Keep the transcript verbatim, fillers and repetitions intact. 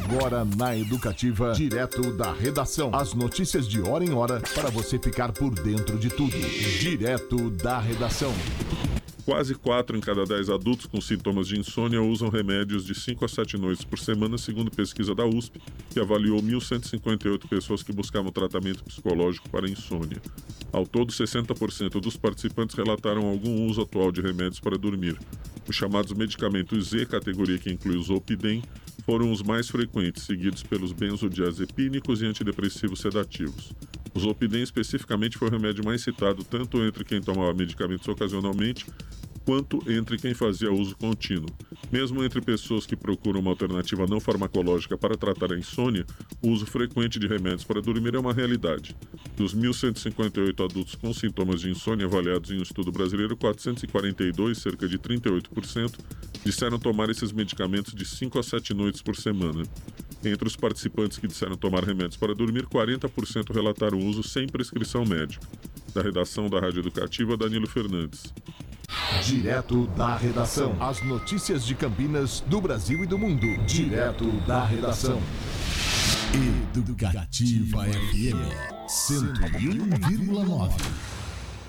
Agora na Educativa, direto da redação. As notícias de hora em hora para você ficar por dentro de tudo. Direto da redação. Quase quatro em cada dez adultos com sintomas de insônia usam remédios de cinco a sete noites por semana, segundo pesquisa da U S P, que avaliou mil cento e cinquenta e oito pessoas que buscavam tratamento psicológico para insônia. Ao todo, sessenta por cento dos participantes relataram algum uso atual de remédios para dormir. Os chamados medicamentos Z, categoria que inclui o Zolpidem, foram os mais frequentes, seguidos pelos benzodiazepínicos e antidepressivos sedativos. O Zolpidem especificamente foi o remédio mais citado tanto entre quem tomava medicamentos ocasionalmente quanto entre quem fazia uso contínuo. Mesmo entre pessoas que procuram uma alternativa não farmacológica para tratar a insônia, o uso frequente de remédios para dormir é uma realidade. Dos mil cento e cinquenta e oito adultos com sintomas de insônia avaliados em um estudo brasileiro, quatrocentos e quarenta e dois, cerca de trinta e oito por cento, disseram tomar esses medicamentos de cinco a sete noites por semana. Entre os participantes que disseram tomar remédios para dormir, quarenta por cento relataram o uso sem prescrição médica. Da redação da Rádio Educativa, Danilo Fernandes. Direto da redação. As notícias de Campinas, do Brasil e do mundo. Direto da redação. Educativa F M cento e um vírgula nove.